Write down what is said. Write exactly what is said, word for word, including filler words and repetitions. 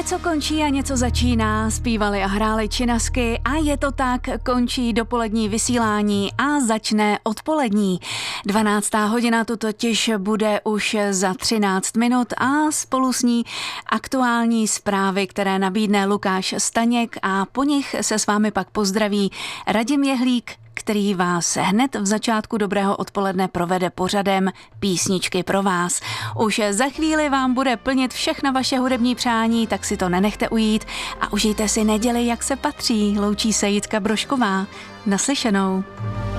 Něco končí a něco začíná, zpívali a hráli činasky a je to tak, končí dopolední vysílání a začne odpolední. dvanáctá hodina tu totiž bude už za třináct minut a spolu s ní aktuální zprávy, které nabídne Lukáš Staněk a po nich se s vámi pak pozdraví Radim Jehlík, který vás hned v začátku dobrého odpoledne provede pořadem Písničky pro vás. Už za chvíli vám bude plnit všechna vaše hudební přání, tak si to nenechte ujít a užijte si neděli, jak se patří. Loučí se Jitka Brožková. Naslyšenou.